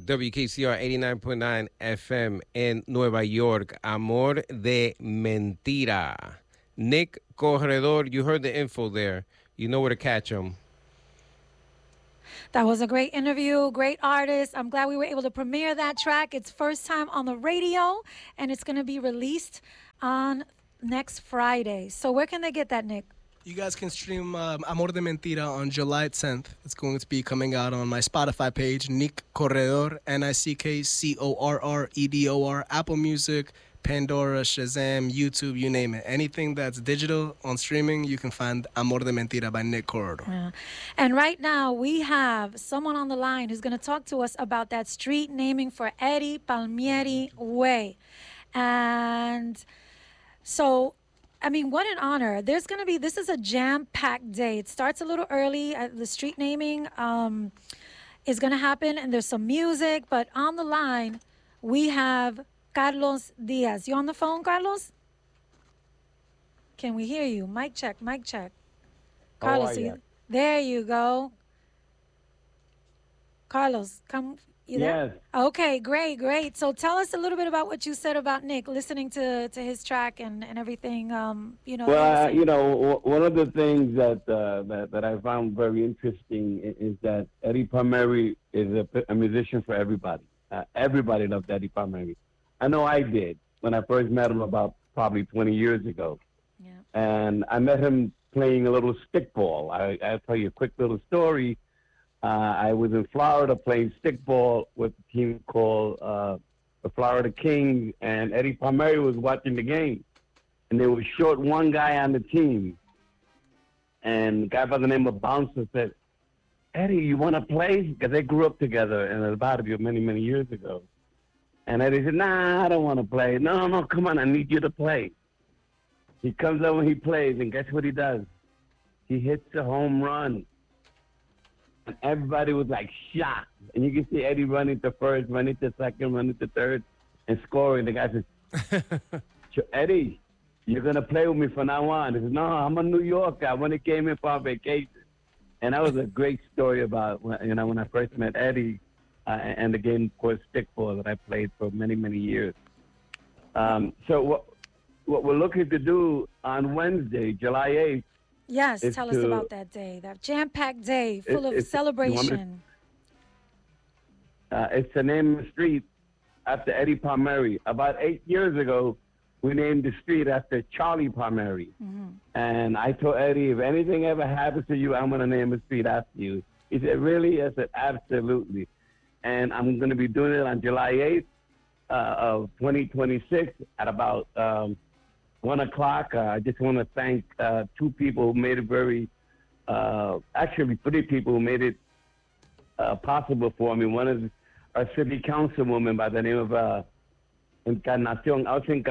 WKCR 89.9 FM in Nueva York. Amor de Mentira. Nick Corredor, you heard the info there. You know where to catch him. That was a great interview, great artist. I'm glad we were able to premiere that track. It's first time on the radio, and it's going to be released on next Friday. So where can they get that, Nick? You guys can stream Amor de Mentira on July 10th. It's going to be coming out on my Spotify page, Nick Corredor, NickCorredor, Apple Music, Pandora, Shazam, YouTube, you name it. Anything that's digital on streaming, you can find Amor de Mentira by Nick Corredor. Yeah. And right now, we have someone on the line who's going to talk to us about that street naming for Eddie Palmieri Way. And so, I mean, what an honor. This is a jam-packed day. It starts a little early. The street naming is going to happen, and there's some music. But on the line, we have Carlos Diaz. You on the phone, Carlos? Can we hear you? Mic check, mic check. Carlos, there you go. Carlos, come. You there? Yes. Okay, great. So tell us a little bit about what you said about Nick, listening to his track and everything. Well, one of the things that I found very interesting is that Eddie Palmieri is a musician for everybody. Everybody loved Eddie Palmieri. I know I did when I first met him about probably 20 years ago. Yeah. And I met him playing a little stickball. I'll tell you a quick little story. I was in Florida playing stickball with a team called the Florida Kings, and Eddie Palmieri was watching the game. And they were short one guy on the team. And a guy by the name of Bouncer said, "Eddie, you want to play?" Because they grew up together in El Barrio many, many years ago. And Eddie said, "Nah, I don't want to play." No, come on, I need you to play. He comes over, he plays, and guess what he does? He hits a home run. And everybody was like shocked. And you can see Eddie running to first, running to second, running to third, and scoring. The guy says, "Eddie, you're going to play with me from now on." He says, "No, I'm a New Yorker. I only came in for a vacation." And that was a great story about, when I first met Eddie and the game, of course, stickball that I played for many, many years. So what we're looking to do on Wednesday, July 8th, yes, tell us about that day, that jam-packed day full of celebration. It's to name the street after Eddie Palmieri. About 8 years ago, we named the street after Charlie Palmieri. Mm-hmm. And I told Eddie, if anything ever happens to you, I'm going to name a street after you. He said, "Really?" I said, "Absolutely." And I'm going to be doing it on July 8th of 2026 at about 1 o'clock. I just want to thank two people who made it actually 3 people who made it possible for me. One is a city councilwoman by the name of Encarnacion,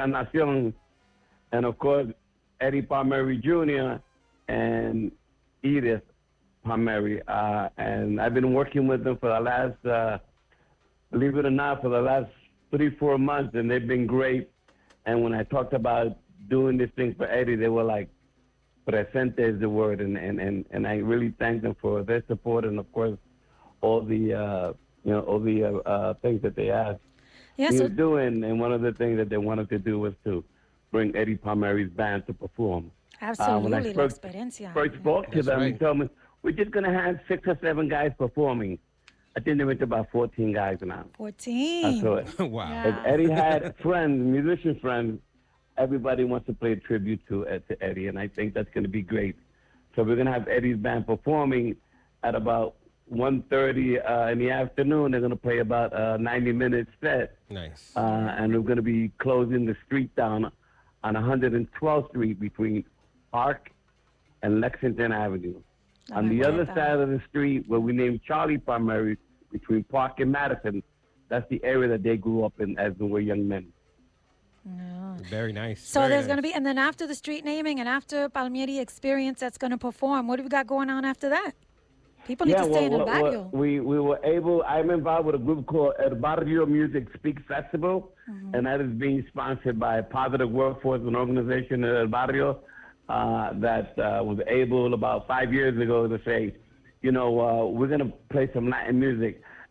and of course, Eddie Palmieri Jr. and Edith Palmieri. And I've been working with them for the last, believe it or not, for the last 3-4 months, and they've been great. And when I talked about doing this thing for Eddie, they were like, presente is the word, and I really thank them for their support and, of course, all the things that they asked Yes, he was doing. And one of the things that they wanted to do was to bring Eddie Palmieri's band to perform. absolutely, When I la first experiencia. spoke to That's them, right. he told me, "We're just going to have 6 or 7 guys performing." I think they went to about 14 guys now. 14. So if Wow. Yeah. Eddie had friends, musician friends, everybody wants to play a tribute to Eddie, and I think that's going to be great. So we're going to have Eddie's band performing at about 1:30 in the afternoon. They're going to play about a 90-minute set. Nice. And we're going to be closing the street down on 112th Street between Park and Lexington Avenue. On the other side of the street, where we named Charlie Palmieri, between Park and Madison, that's the area that they grew up in as they were young men. Yeah. Very nice. So Very there's going to nice. be, and then after the street naming and after Palmieri Experience that's going to perform, what have we got going on after that? People need to stay in El Barrio. we were able, I'm involved with a group called El Barrio Music Speaks Festival, and that is being sponsored by Positive Workforce, an organization in El Barrio that was able about 5 years ago to say, we're going to play some Latin music.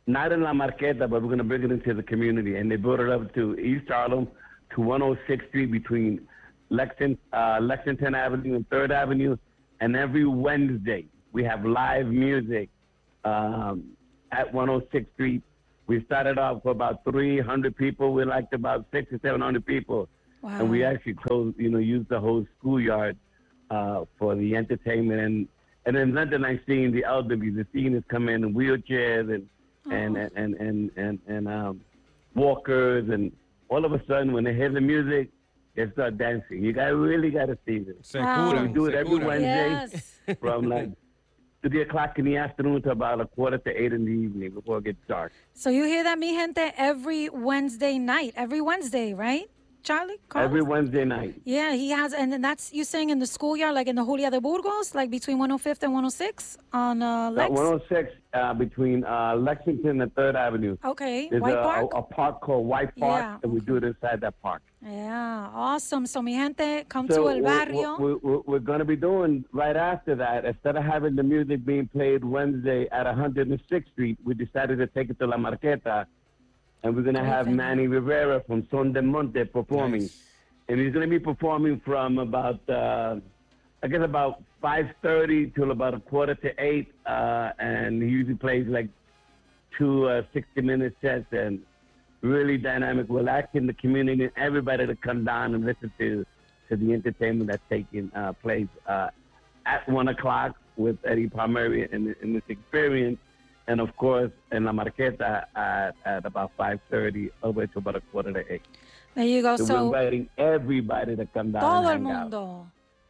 not in La Marqueta, but we're going to bring it into the community. And they brought it up to East Harlem, to 106th Street between Lexington Avenue and 3rd Avenue. And every Wednesday, we have live music at 106th Street. We started off with about 300 people. We liked about 600 or 700 people. Wow. And we actually used the whole schoolyard for the entertainment. And then nothing like seeing the elderly, the seniors come in wheelchairs and walkers, and all of a sudden when they hear the music, they start dancing. You really got to see this. Wow. We do it every Wednesday Yes. from like 3 o'clock in the afternoon to about 7:45 in the evening before it gets dark. So you hear that, mi gente, every Wednesday night. Every Wednesday, right, Charlie? Carlos? Every Wednesday night. Yeah, he has, and then that's you saying in the schoolyard, like in the Julia de Burgos, like between 105th and 106 on Lex? 106 between Lexington and 3rd Avenue. Okay, There's White Park? a park called White Park, Yeah, and we do it inside that park. Yeah, awesome. So mi gente, come So to El Barrio. we're going to be doing right after that. Instead of having the music being played Wednesday at 106th Street, we decided to take it to La Marqueta, and we're going to have Manny Rivera from Son de Monte performing. Nice. And he's going to be performing from about, about 5:30 till about 7:45, and he usually plays like 2 60-minute sets, and really dynamic, relaxing the community and everybody to come down and listen to the entertainment that's taking place at 1 o'clock with Eddie Palmieri and this experience. And of course, in La Marqueta at about 5:30 all the way to about 7:45. There you go. So we're inviting everybody to come down Todo el and hang out. mundo.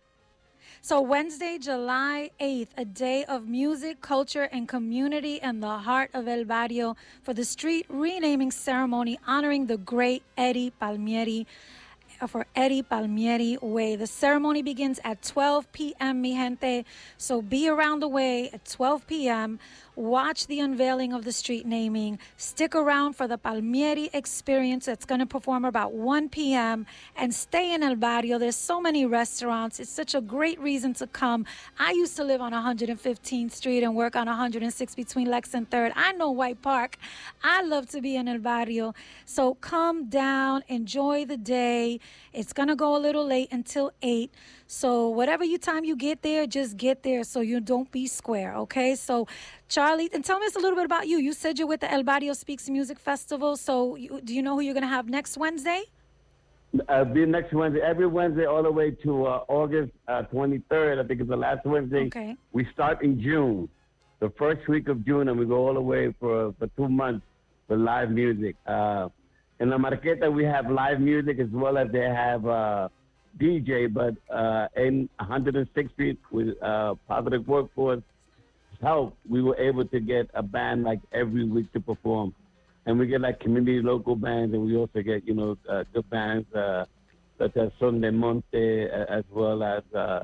So Wednesday, July 8th, a day of music, culture, and community in the heart of El Barrio for the street renaming ceremony honoring the great Eddie Palmieri, for Eddie Palmieri Way. The ceremony begins at 12 p.m., mi gente. So be around the way at 12 p.m. Watch the unveiling of the street naming. Stick around for the Palmieri experience that's going to perform about 1 p.m. and stay in El Barrio. There's so many restaurants. It's such a great reason to come. I used to live on 115th Street and work on 106 between Lex and 3rd. I know White Park. I love to be in El Barrio. So come down, enjoy the day. It's going to go a little late until 8. So whatever time you get there, just get there so you don't be square, okay? So, Charlie, and tell me a little bit about you. You said you're with the El Barrio Speaks Music Festival. So do you know who you're going to have next Wednesday? Be next Wednesday, every Wednesday all the way to August 23rd. I think it's the last Wednesday. Okay. We start in June, the first week of June, and we go all the way for 2 months with live music. In La Marqueta, we have live music as well as they have DJ, but in 106th Street with Positive Workforce help, we were able to get a band like every week to perform. And we get like community local bands, and we also get, good bands such as Son de Monte, as well as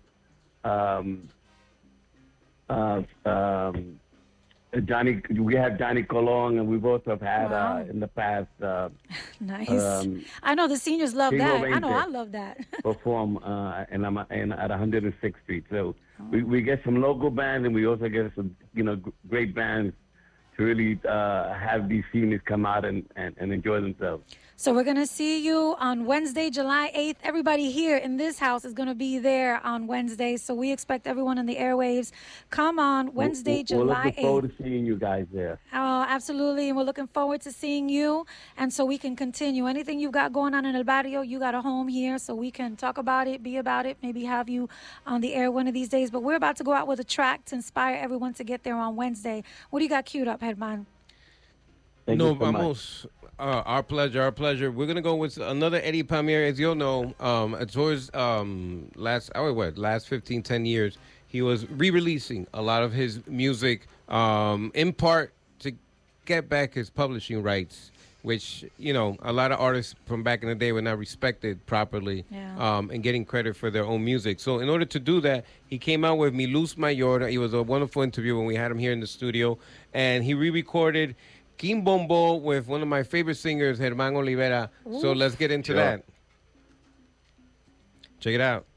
Johnny. We have Johnny Colon, and we've also had Wow. in the past Nice. I know the seniors love Chico that. I know Veinte. I love that. perform at 106th Street. So we get some local bands, and we also get some great bands to really have these seniors come out and enjoy themselves. So we're going to see you on Wednesday, July 8th. Everybody here in this house is going to be there on Wednesday. So we expect everyone on the airwaves. Come on Wednesday, We're July looking 8th. forward to seeing you guys there. Oh, absolutely. And we're looking forward to seeing you. And so we can continue. Anything you've got going on in El Barrio, you got a home here. So we can talk about it, be about it, maybe have you on the air one of these days. But we're about to go out with a track to inspire everyone to get there on Wednesday. What do you got queued up, Herman? Thank No, you so much. vamos. Our pleasure, our pleasure. We're gonna go with another Eddie Palmieri. As you'll know, towards last 15, 10 years, he was re-releasing a lot of his music, in part to get back his publishing rights, which a lot of artists from back in the day were not respected properly, and getting credit for their own music. So in order to do that, he came out with Mi Luz Mayor. It was a wonderful interview when we had him here in the studio, and he re-recorded Quimbombo with one of my favorite singers, Germán Olivera. So let's get into that. Check it out.